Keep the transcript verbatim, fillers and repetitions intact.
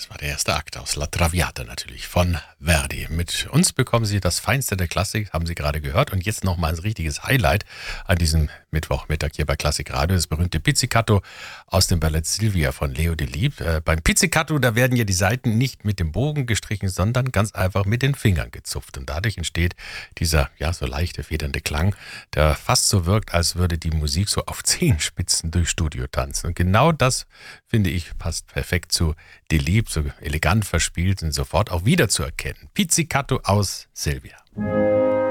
Das war der erste Akt aus La Traviata natürlich von Verdi. Mit uns bekommen Sie das Feinste der Klassik, haben Sie gerade gehört. Und jetzt nochmal ein richtiges Highlight an diesem Mittwochmittag hier bei Klassik Radio. Das berühmte Pizzicato aus dem Ballett Silvia von Leo Delibes. Äh, beim Pizzicato, da werden ja die Saiten nicht mit dem Bogen gestrichen, sondern ganz einfach mit den Fingern gezupft. Und dadurch entsteht dieser, ja, so leichte, federnde Klang, der fast so wirkt, als würde die Musik so auf Zehenspitzen durchs Studio tanzen. Und genau das, finde ich, passt perfekt zu Delibes, so elegant verspielt und sofort auch wiederzuerkennen. Pizzicato aus Silvia.